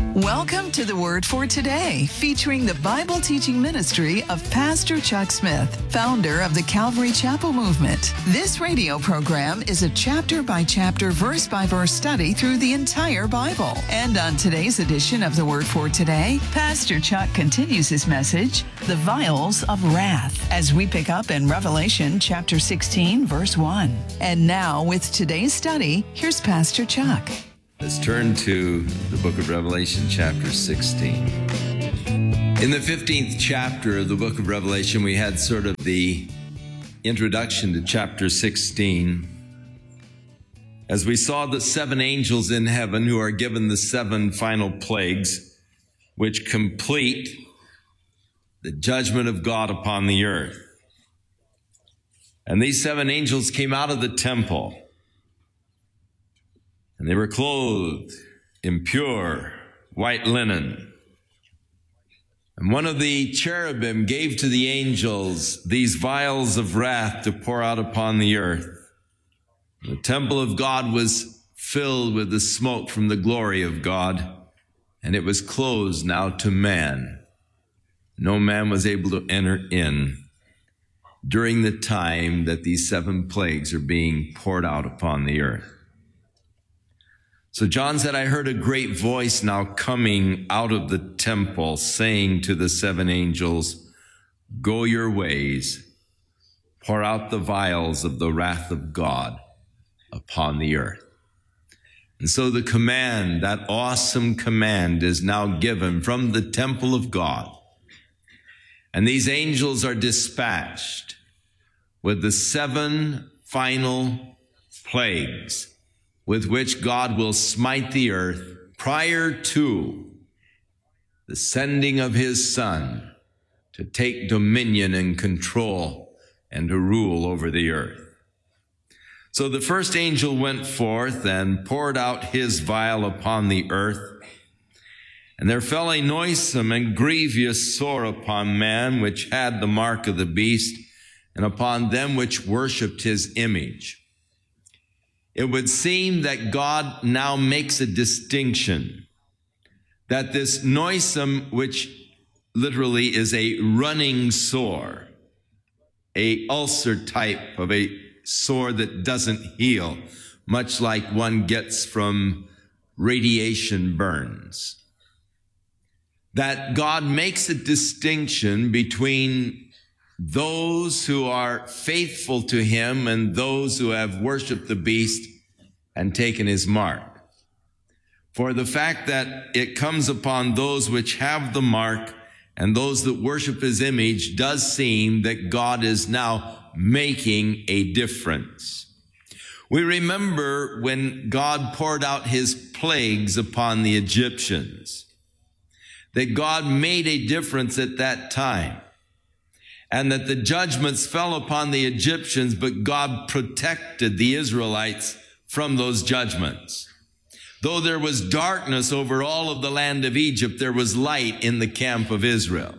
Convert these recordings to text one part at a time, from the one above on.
Welcome to the Word for Today, featuring the Bible teaching ministry of Pastor Chuck Smith, founder of the Calvary Chapel Movement. This radio program is a chapter-by-chapter, verse-by-verse study through the entire Bible. And on today's edition of the Word for Today, Pastor Chuck continues his message, The Vials of Wrath, as we pick up in Revelation chapter 16, verse 1. And now, with today's study, here's Pastor Chuck. Let's turn to the book of Revelation, chapter 16. In the 15th chapter of the book of Revelation, we had sort of the introduction to chapter 16, as we saw the seven angels in heaven who are given the seven final plagues, which complete the judgment of God upon the earth. And these seven angels came out of the temple, and they were clothed in pure white linen. And one of the cherubim gave to the angels these vials of wrath to pour out upon the earth. The temple of God was filled with the smoke from the glory of God, and it was closed now to man. No man was able to enter in during the time that these seven plagues are being poured out upon the earth. So John said, I heard a great voice now coming out of the temple, saying to the seven angels, go your ways, pour out the vials of the wrath of God upon the earth. And so the command, that awesome command, is now given from the temple of God. And these angels are dispatched with the seven final plagues with which God will smite the earth prior to the sending of his Son to take dominion and control and to rule over the earth. So the first angel went forth and poured out his vial upon the earth, and there fell a noisome and grievous sore upon man which had the mark of the beast, and upon them which worshipped his image. It would seem that God now makes a distinction, that this noisome, which literally is a running sore, a ulcer type of a sore that doesn't heal, much like one gets from radiation burns, that God makes a distinction between those who are faithful to him and those who have worshiped the beast and taken his mark. For the fact that it comes upon those which have the mark and those that worship his image does seem that God is now making a difference. We remember when God poured out his plagues upon the Egyptians, that God made a difference at that time, and that the judgments fell upon the Egyptians, but God protected the Israelites from those judgments. Though there was darkness over all of the land of Egypt, there was light in the camp of Israel.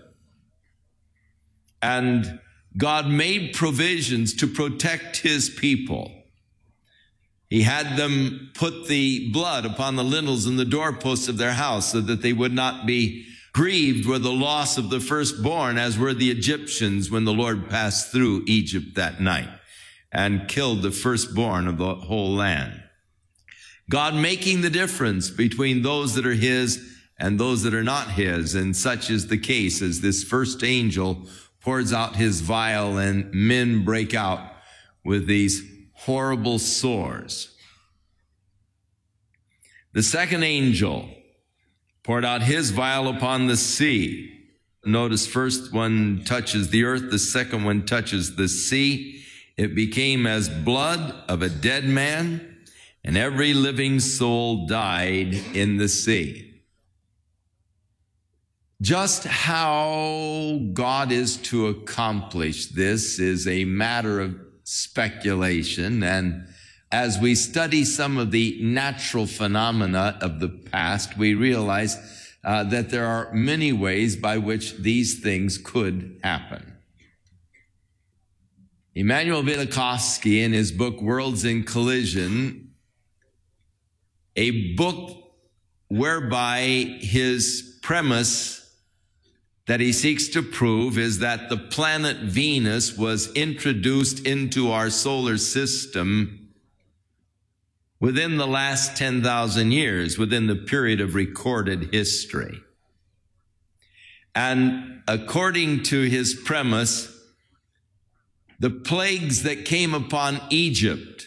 And God made provisions to protect his people. He had them put the blood upon the lintels and the doorposts of their house so that they would not be grieved with the loss of the firstborn, as were the Egyptians when the Lord passed through Egypt that night and killed the firstborn of the whole land. God making the difference between those that are his and those that are not his, and such is the case as this first angel pours out his vial and men break out with these horrible sores. The second angel poured out his vial upon the sea. Notice first one touches the earth, the second one touches the sea. It became as blood of a dead man, and every living soul died in the sea. Just how God is to accomplish this is a matter of speculation, and as we study some of the natural phenomena of the past, we realize that there are many ways by which these things could happen. Immanuel Velikovsky, in his book, Worlds in Collision, a book whereby his premise that he seeks to prove is that the planet Venus was introduced into our solar system within the last 10,000 years, within the period of recorded history. And according to his premise, the plagues that came upon Egypt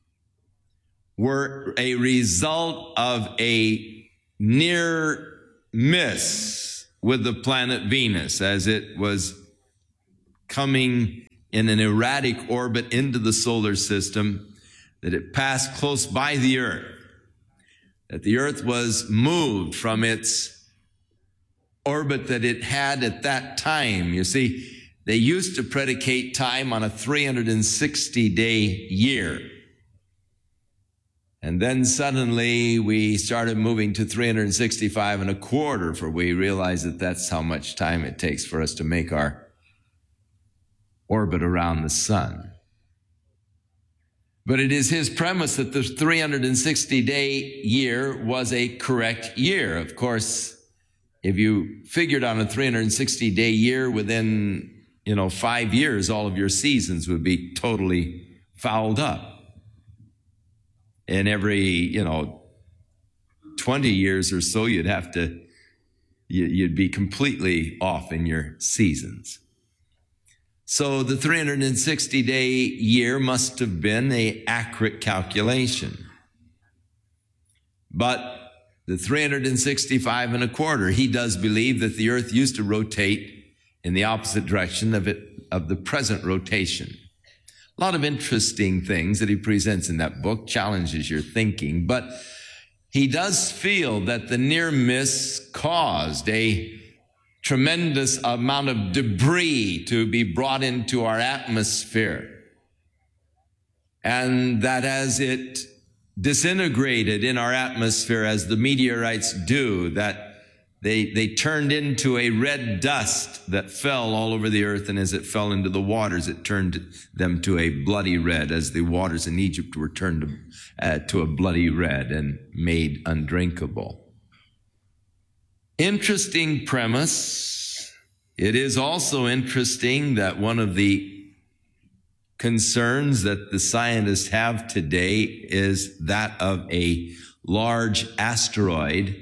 were a result of a near miss with the planet Venus as it was coming in an erratic orbit into the solar system, that it passed close by the earth, that the earth was moved from its orbit that it had at that time. You see, they used to predicate time on a 360-day year. And then suddenly we started moving to 365 and a quarter, for we realized that that's how much time it takes for us to make our orbit around the sun. But it is his premise that the 360-day year was a correct year. Of course, if you figured on a 360-day year within, 5 years, all of your seasons would be totally fouled up. And every, 20 years or so, you'd be completely off in your seasons. So the 360-day year must have been an accurate calculation. But the 365 and a quarter, he does believe that the earth used to rotate in the opposite direction of the present rotation. A lot of interesting things that he presents in that book, challenges your thinking, but he does feel that the near miss caused a tremendous amount of debris to be brought into our atmosphere, and that as it disintegrated in our atmosphere, as the meteorites do, that they turned into a red dust that fell all over the earth, and as it fell into the waters, it turned them to a bloody red, as the waters in Egypt were turned to a bloody red and made undrinkable. Interesting premise. It is also interesting that one of the concerns that the scientists have today is that of a large asteroid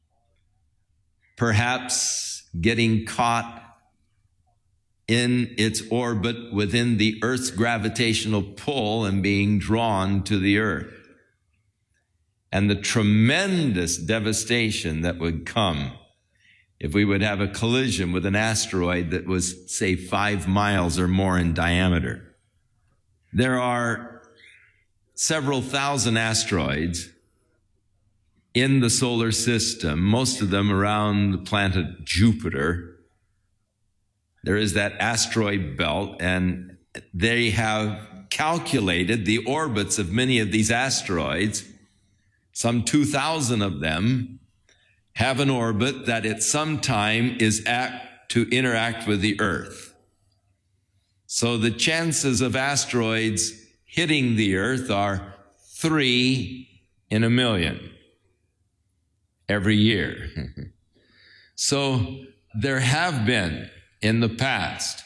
perhaps getting caught in its orbit within the Earth's gravitational pull and being drawn to the Earth. And the tremendous devastation that would come if we would have a collision with an asteroid that was, say, 5 miles or more in diameter. There are several thousand asteroids in the solar system, most of them around the planet Jupiter. There is that asteroid belt, and they have calculated the orbits of many of these asteroids. Some 2,000 of them have an orbit that at some time is apt to interact with the Earth. So the chances of asteroids hitting the Earth are 3 in a million every year. So there have been in the past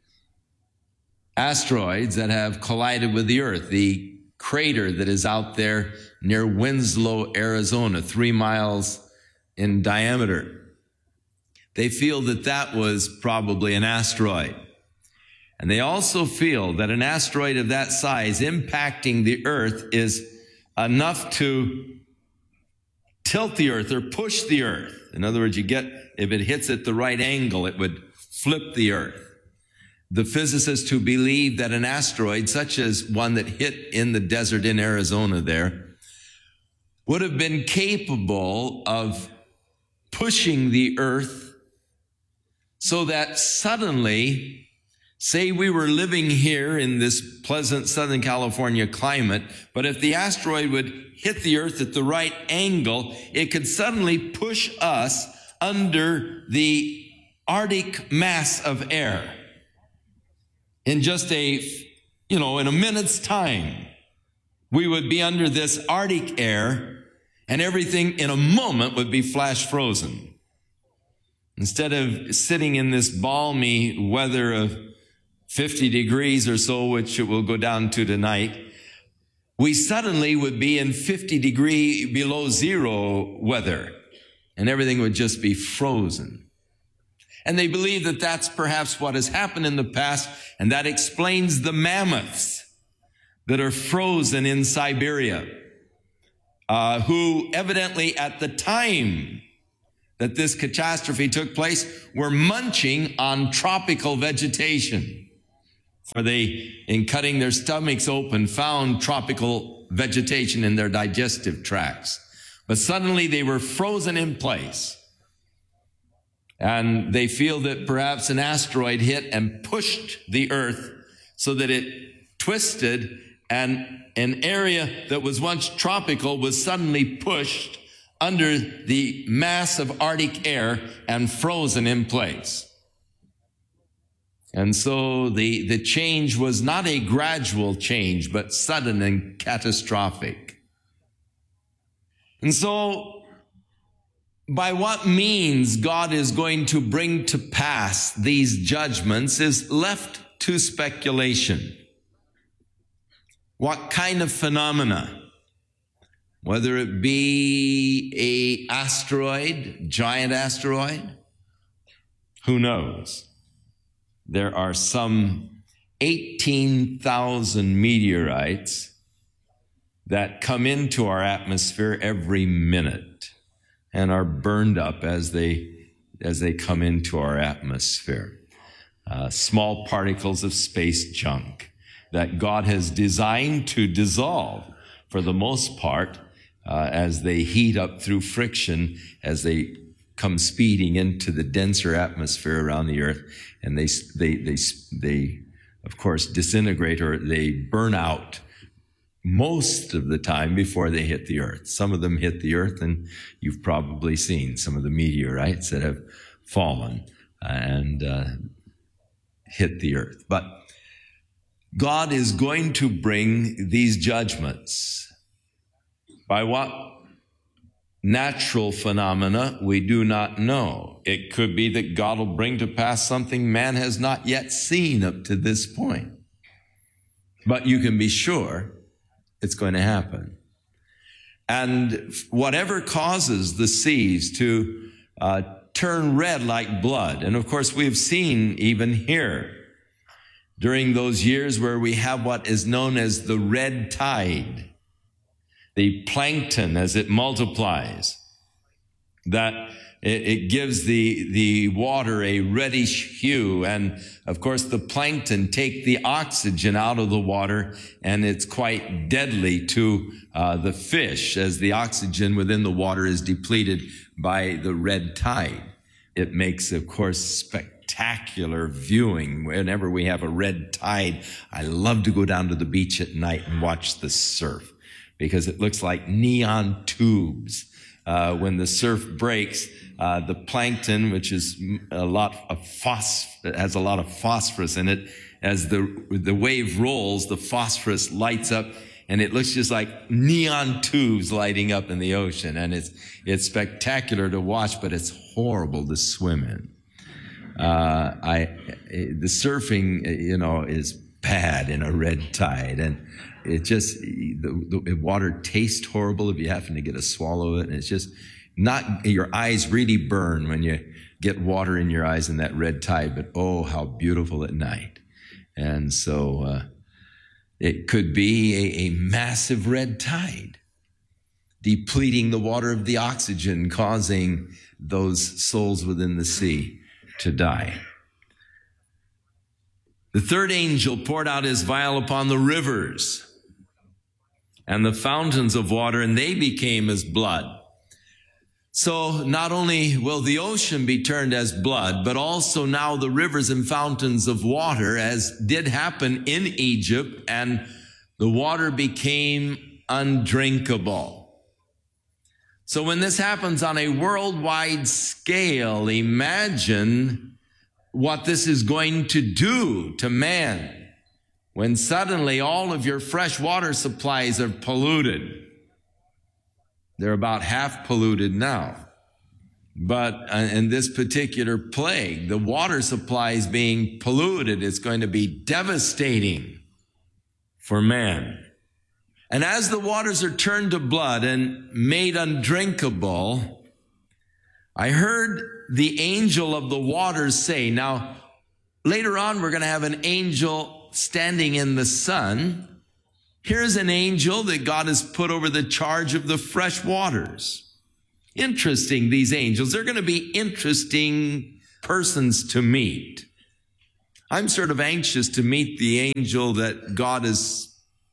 asteroids that have collided with the Earth. The crater that is out there near Winslow, Arizona, 3 miles in diameter. They feel that that was probably an asteroid. And they also feel that an asteroid of that size impacting the Earth is enough to tilt the Earth or push the Earth. In other words, if it hits at the right angle, it would flip the Earth. The physicists who believe that an asteroid, such as one that hit in the desert in Arizona there, would have been capable of pushing the Earth so that suddenly, say we were living here in this pleasant Southern California climate, but if the asteroid would hit the Earth at the right angle, it could suddenly push us under the Arctic mass of air. In just in a minute's time, we would be under this Arctic air, and everything in a moment would be flash frozen. Instead of sitting in this balmy weather of 50 degrees or so, which it will go down to tonight, we suddenly would be in 50 degree below zero weather, and everything would just be frozen. And they believe that that's perhaps what has happened in the past, and that explains the mammoths that are frozen in Siberia, who evidently at the time that this catastrophe took place were munching on tropical vegetation. For they, in cutting their stomachs open, found tropical vegetation in their digestive tracts. But suddenly they were frozen in place. And they feel that perhaps an asteroid hit and pushed the earth so that it twisted, and an area that was once tropical was suddenly pushed under the mass of Arctic air and frozen in place. And so the change was not a gradual change, but sudden and catastrophic. And so, by what means God is going to bring to pass these judgments is left to speculation. What kind of phenomena? Whether it be an asteroid, giant asteroid, who knows? There are some 18,000 meteorites that come into our atmosphere every minute and are burned up as they come into our atmosphere. Small particles of space junk that God has designed to dissolve for the most part as they heat up through friction, as they come speeding into the denser atmosphere around the earth, and they of course disintegrate, or they burn out most of the time before they hit the earth. Some of them hit the earth, and you've probably seen some of the meteorites that have fallen and hit the earth. But God is going to bring these judgments. By what natural phenomena, we do not know. It could be that God will bring to pass something man has not yet seen up to this point. But you can be sure it's going to happen. And whatever causes the seas to turn red like blood, and of course we've seen even here, during those years where we have what is known as the red tide, the plankton as it multiplies, that it gives the water a reddish hue. And of course the plankton take the oxygen out of the water, and it's quite deadly to the fish as the oxygen within the water is depleted by the red tide. It makes, of course, spectacular viewing whenever we have a red tide. I love to go down to the beach at night and watch the surf, because it looks like neon tubes. When the surf breaks, the plankton, which is has a lot of phosphorus in it, as the wave rolls, the phosphorus lights up, and it looks just like neon tubes lighting up in the ocean. And it's spectacular to watch, but it's horrible to swim in. The surfing, is bad in a red tide, and it just, the water tastes horrible if you happen to get a swallow of it. And it's just not, your eyes really burn when you get water in your eyes in that red tide, but oh, how beautiful at night. And so, it could be a massive red tide, depleting the water of the oxygen, causing those souls within the sea to die. The third angel poured out his vial upon the rivers and the fountains of water, and they became as blood. So not only will the ocean be turned as blood, but also now the rivers and fountains of water, as did happen in Egypt, and the water became undrinkable. So when this happens on a worldwide scale, imagine what this is going to do to man when suddenly all of your fresh water supplies are polluted. They're about half polluted now. But in this particular plague, the water supply is being polluted. It's going to be devastating for man. And as the waters are turned to blood and made undrinkable, I heard the angel of the waters say, now, later on, we're going to have an angel standing in the sun. Here's an angel that God has put over the charge of the fresh waters. Interesting, these angels. They're going to be interesting persons to meet. I'm sort of anxious to meet the angel that God has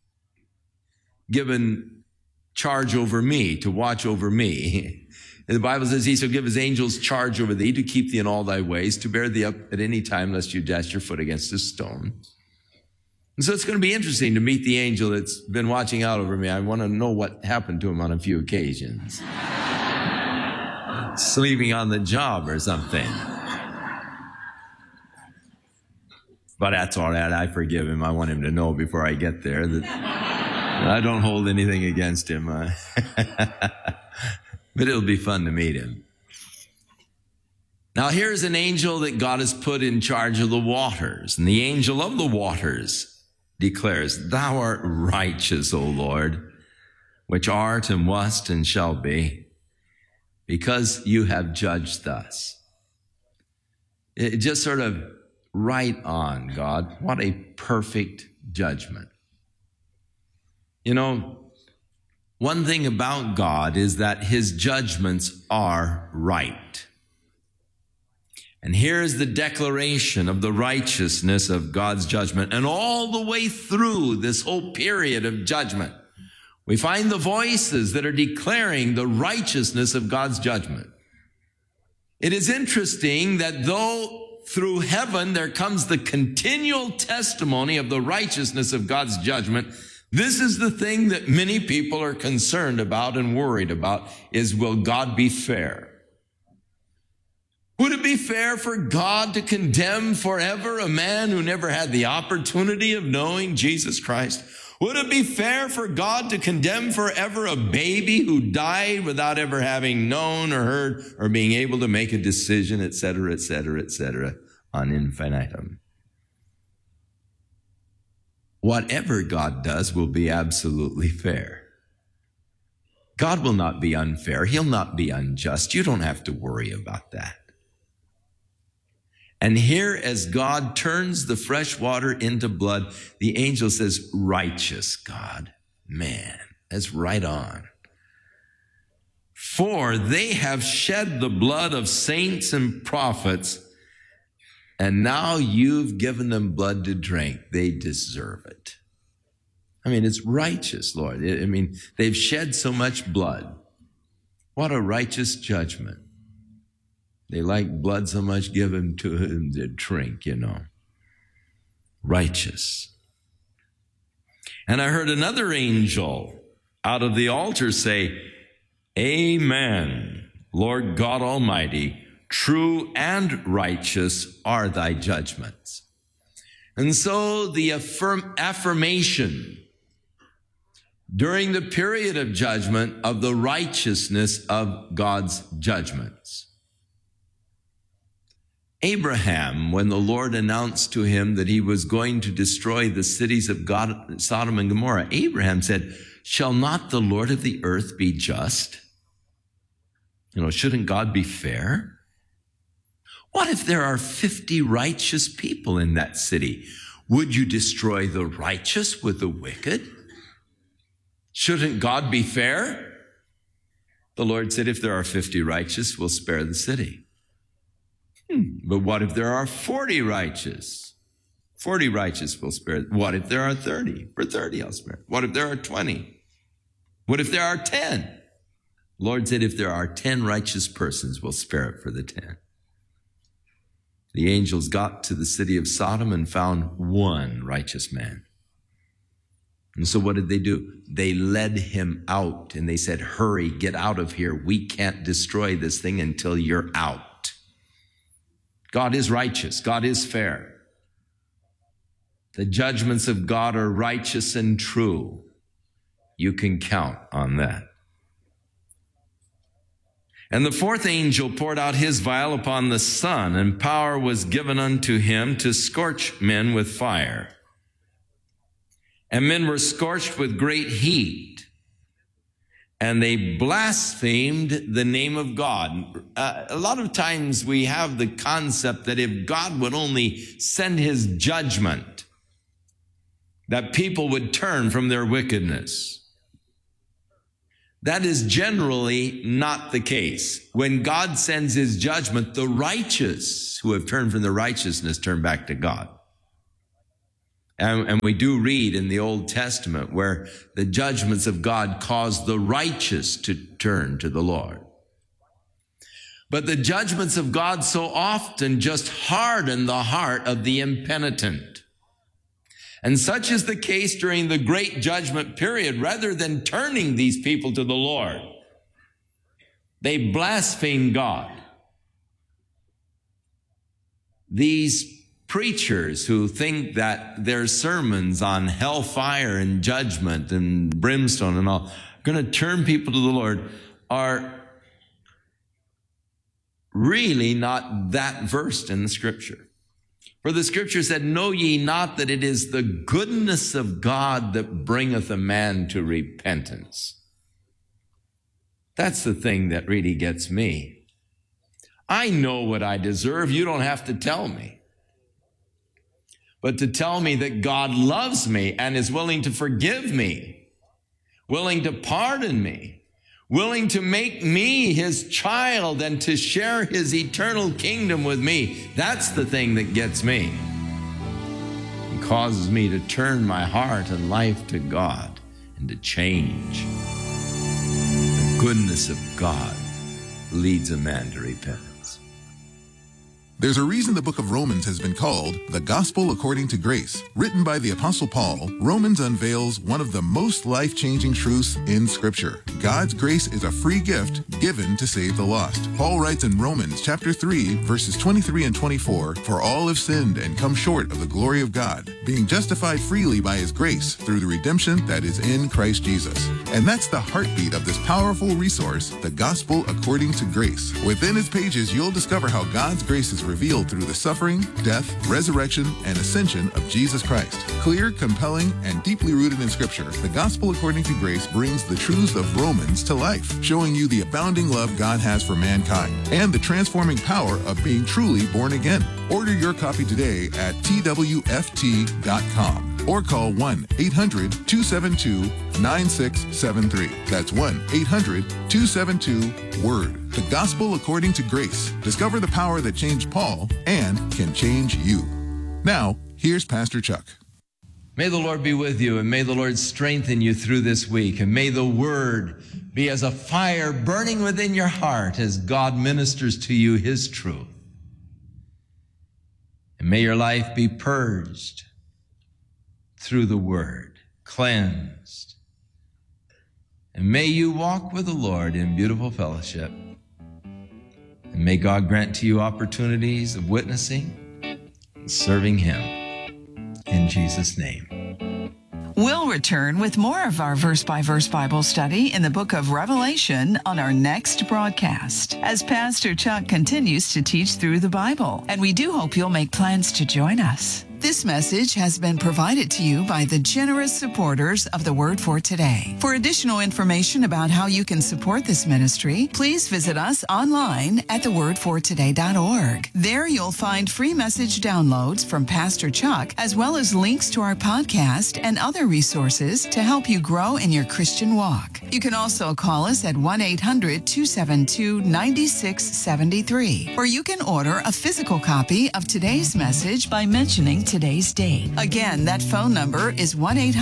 given charge over me, to watch over me. And the Bible says he shall give his angels charge over thee to keep thee in all thy ways, to bear thee up at any time lest you dash your foot against a stone. And so it's going to be interesting to meet the angel that's been watching out over me. I want to know what happened to him on a few occasions. Sleeping on the job or something. But that's all right. I forgive him. I want him to know before I get there that I don't hold anything against him. But it'll be fun to meet him. Now here's an angel that God has put in charge of the waters. And the angel of the waters declares, thou art righteous, O Lord, which art and wast and shall be, because you have judged thus. It just sort of right on, God. What a perfect judgment. You know, one thing about God is that his judgments are right. And here's the declaration of the righteousness of God's judgment. And all the way through this whole period of judgment, we find the voices that are declaring the righteousness of God's judgment. It is interesting that though through heaven there comes the continual testimony of the righteousness of God's judgment, this is the thing that many people are concerned about and worried about, is will God be fair? Would it be fair for God to condemn forever a man who never had the opportunity of knowing Jesus Christ? Would it be fair for God to condemn forever a baby who died without ever having known or heard or being able to make a decision, etc., etc., etc., on infinitum? Whatever God does will be absolutely fair. God will not be unfair. He'll not be unjust. You don't have to worry about that. And here, as God turns the fresh water into blood, the angel says, righteous God. Man, that's right on. For they have shed the blood of saints and prophets, and now you've given them blood to drink. They deserve it. I mean, it's righteous, Lord. I mean, they've shed so much blood. What a righteous judgment. They like blood so much, give them to him to drink, you know. Righteous. And I heard another angel out of the altar say, Amen, Lord God Almighty, true and righteous are thy judgments. And so the affirmation during the period of judgment of the righteousness of God's judgments. Abraham, when the Lord announced to him that he was going to destroy the cities of God, Sodom and Gomorrah, Abraham said, shall not the Lord of the earth be just? You know, shouldn't God be fair? What if there are 50 righteous people in that city? Would you destroy the righteous with the wicked? Shouldn't God be fair? The Lord said, if there are 50 righteous, we'll spare the city. But what if there are 40 righteous? 40 righteous will spare. What if there are 30? For 30 I'll spare. What if there are 20? What if there are 10? Lord said, if there are 10 righteous persons, we'll spare it for the 10. The angels got to the city of Sodom and found one righteous man. And so what did they do? They led him out and they said, hurry, get out of here. We can't destroy this thing until you're out. God is righteous. God is fair. The judgments of God are righteous and true. You can count on that. And the fourth angel poured out his vial upon the sun, and power was given unto him to scorch men with fire. And men were scorched with great heat, and they blasphemed the name of God. A lot of times we have the concept that if God would only send his judgment, that people would turn from their wickedness. That is generally not the case. When God sends his judgment, the righteous who have turned from their righteousness turn back to God. And we do read in the Old Testament where the judgments of God cause the righteous to turn to the Lord. But the judgments of God so often just harden the heart of the impenitent. And such is the case during the great judgment period. Rather than turning these people to the Lord, they blaspheme God. These preachers who think that their sermons on hellfire and judgment and brimstone and all are going to turn people to the Lord are really not that versed in the Scripture. For the Scripture said, "Know ye not that it is the goodness of God that bringeth a man to repentance?" That's the thing that really gets me. I know what I deserve. You don't have to tell me. But to tell me that God loves me and is willing to forgive me, willing to pardon me, willing to make me his child and to share his eternal kingdom with me, that's the thing that gets me. It causes me to turn my heart and life to God and to change. The goodness of God leads a man to repentance. There's a reason the book of Romans has been called the Gospel According to Grace. Written by the Apostle Paul, Romans unveils one of the most life-changing truths in Scripture. God's grace is a free gift given to save the lost. Paul writes in Romans chapter 3, verses 23 and 24, "For all have sinned and come short of the glory of God, being justified freely by his grace through the redemption that is in Christ Jesus." And that's the heartbeat of this powerful resource, the Gospel According to Grace. Within its pages, you'll discover how God's grace is revealed through the suffering, death, resurrection, and ascension of Jesus Christ. Clear, compelling, and deeply rooted in Scripture, the Gospel According to Grace brings the truths of Romans to life, showing you the abounding love God has for mankind and the transforming power of being truly born again. Order your copy today at twft.com or call 1-800-272-9673. That's 1-800-272-WORD. The Gospel According to Grace. Discover the power that changed Paul and can change you. Now, here's Pastor Chuck. May the Lord be with you, and may the Lord strengthen you through this week, and may the Word be as a fire burning within your heart as God ministers to you his truth. And may your life be purged through the Word, cleansed. And may you walk with the Lord in beautiful fellowship. And may God grant to you opportunities of witnessing and serving him. In Jesus' name. We'll return with more of our verse-by-verse Bible study in the book of Revelation on our next broadcast, as Pastor Chuck continues to teach through the Bible. And we do hope you'll make plans to join us. This message has been provided to you by the generous supporters of the Word for Today. For additional information about how you can support this ministry, please visit us online at thewordfortoday.org. There you'll find free message downloads from Pastor Chuck, as well as links to our podcast and other resources to help you grow in your Christian walk. You can also call us at 1-800-272-9673, or you can order a physical copy of today's message by mentioning today's date. Again, that phone number is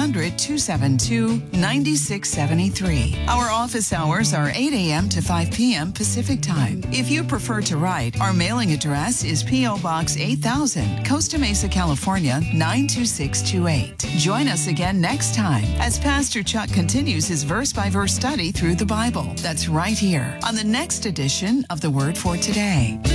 1-800-272-9673. Our office hours are 8 a.m. to 5 p.m. Pacific Time. If you prefer to write, our mailing address is P.O. Box 8000, Costa Mesa, California, 92628. Join us again next time as Pastor Chuck continues his verse-by-verse study through the Bible. That's right here on the next edition of The Word for Today.